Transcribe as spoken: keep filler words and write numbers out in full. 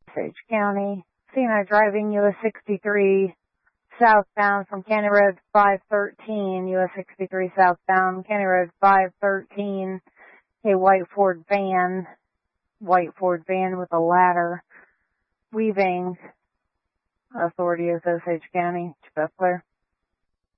Osage County. C N I driving U S sixty-three southbound from County Road five thirteen, U S sixty-three southbound, County Road five thirteen, a white Ford van, white Ford van with a ladder, weaving. Authority is Osage County, Bethler.